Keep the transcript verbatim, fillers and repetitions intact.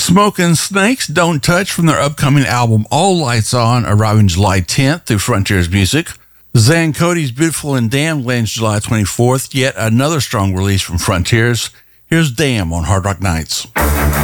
Smoking Snakes, Don't Touch from their upcoming album All Lights On, arriving July tenth through Frontiers Music. Zan Cody's Beautiful and Damned lands July twenty-fourth, yet another strong release from Frontiers. Here's Damn on Hard Rock Nights.